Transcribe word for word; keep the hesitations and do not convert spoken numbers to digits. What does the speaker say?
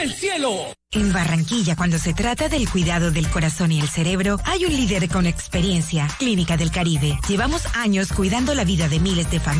del cielo. En Barranquilla, cuando se trata del cuidado del corazón y el cerebro, hay un líder con experiencia. Clínica del Caribe. Llevamos años cuidando la vida de miles de familias.